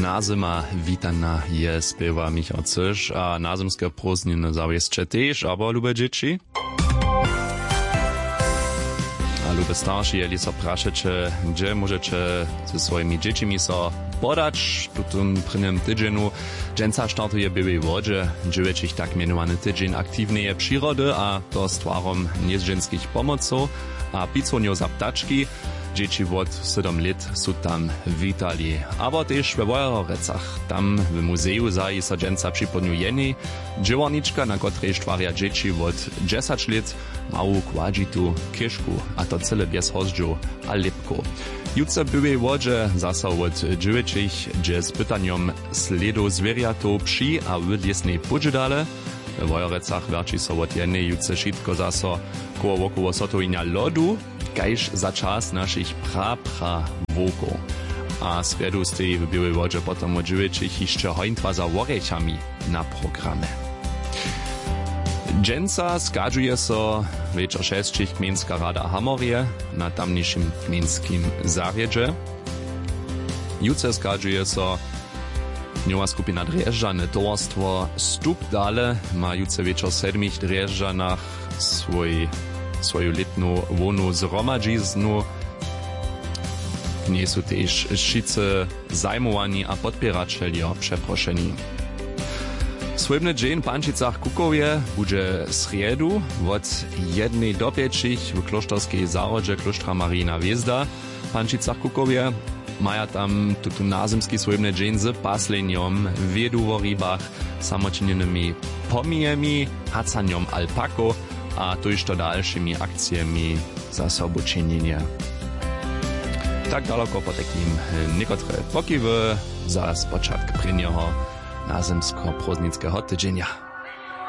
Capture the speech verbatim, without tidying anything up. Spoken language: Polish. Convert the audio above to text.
nazima witana je spiewa Michał Cyż, a nazimske prózdniny zawieszcze też, aber lube dzieci? A lube starsi, jeli so praszecie, gdzie możecie ze swoimi dziećmi so podać w tym prynnym tydzieniu. Dżęca startuje były wodzie, dziewięć tak mianowany tydzień aktywnej przyrody, a to z twarom niezrzęskich pomoców, a pizzonio za ptaczki. Dzieci od siedem lat są tam witali. Aber też we Wojerecach. Tam w muzeju zaji so dżęca przypomnieni dziewarniczka, na której stwarja dzieci od dziesięć lat mału kładzitu kieszku, a to cyle bez hozdżu a lipku. Jutce były wodzie zasa od dziewięciich, gdzie z pytaniem sledu zwierjatów przy a wydliesnej podżydale. W Wojerecach werči so od jednej jutce šitko zaso koło wokoło sotowinia lodu, kajż za czas naszych pra-pra-wokov. A sredu stej w Białej Wodzie potom od dziewięciich jeszcze hojntwa za worečami na programie. Dżęca skadżuje so wieczor šestich Gminska Rada Hamorie na tamniejszym gminskim zarjedzie. Jutce skadżuje so Nowa skupina Drjeżdżane towarstwo Stup dale ma jutce wieczor sedmich Drjeżdżanach swój, swoją letną wonu zromadziznu. Nie są też wszyscy zajmowani a podpieraczeli przeproszeni. Swojbny dzień w Pančicach Kukowie będzie sredu od jednej do pięciu w klosztorskiej zarodzie klosztra Marijina Hviezda w Pančicach Kukowie. Maja tam tutu nazymski swojbny dzień z pasleniom, wiedu w rybach, samoczynnymi pomijami, hacaniom alpako, a to jeszcze dalszymi akcjami za soboczynienie. Tak daleko po takim niektóre pokiwy za spoczatk prynjeho nazymsko-prózdnickiego tydzienia.